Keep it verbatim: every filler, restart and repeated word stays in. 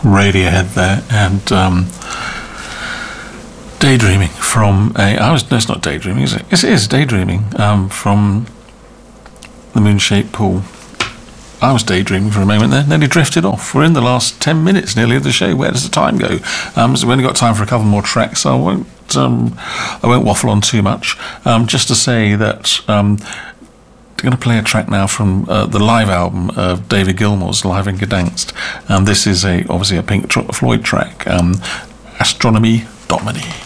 Radiohead there, and um, Daydreaming from a. I was. No, it's not daydreaming, is it? Yes, it is daydreaming um, from the Moonshaped Pool. I was daydreaming for a moment there, nearly drifted off. We're in the last ten minutes nearly of the show. Where does the time go? Um, so we've only got time for a couple more tracks, so I won't, um, I won't waffle on too much. Um, just to say that um, I'm going to play a track now from uh, the live album of David Gilmour's Live in Gdansk. Um, this is a obviously a Pink Floyd track, um, Astronomy Domini.